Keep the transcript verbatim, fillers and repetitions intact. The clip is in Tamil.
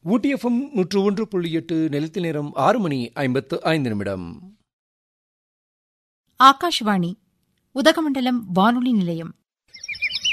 ஊட்டி எஃப்எம் நூற்று ஒன்று புள்ளி எட்டு நிலத்தில் நேரம் ஆறு மணி ஐம்பத்து ஐந்து நிமிடம். ஆகாஷ்வாணி உதகமண்டலம் வானொலி நிலையம்.